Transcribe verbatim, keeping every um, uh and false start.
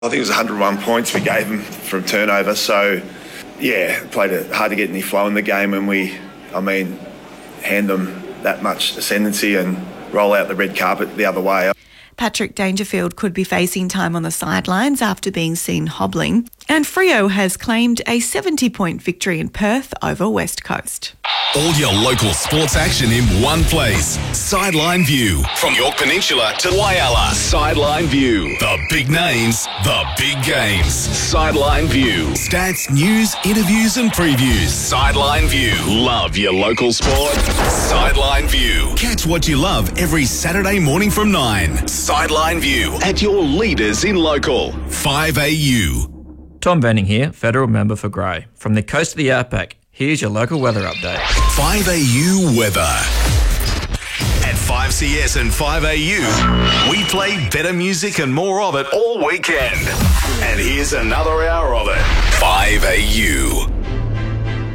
I think it was one hundred one points we gave them from turnover. So, yeah, played it hard to get any flow in the game, and we, I mean, hand them that much ascendancy and roll out the red carpet the other way. Patrick Dangerfield could be facing time on the sidelines after being seen hobbling. And Freo has claimed a seventy-point victory in Perth over West Coast. All your local sports action in one place. Sideline View. From York Peninsula to Whyalla. Sideline View. The big names, the big games. Sideline View. Stats, news, interviews and previews. Sideline View. Love your local sport. Sideline View. Catch what you love every Saturday morning from nine. Sideline View. At your leaders in local. five A U. Tom Benning here, Federal Member for Grey. From the coast of the Outback, here's your local weather update. five A U weather. At five C S and five A U, we play better music and more of it all weekend. And here's another hour of it. five A U.